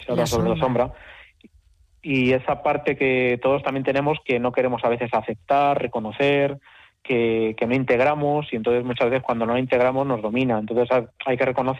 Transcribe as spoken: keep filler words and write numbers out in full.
la La otra sobre la sombra. sombra. Y esa parte que todos también tenemos que no queremos a veces aceptar, reconocer, que, que no integramos, y entonces muchas veces cuando no la integramos nos domina. Entonces hay que reconocer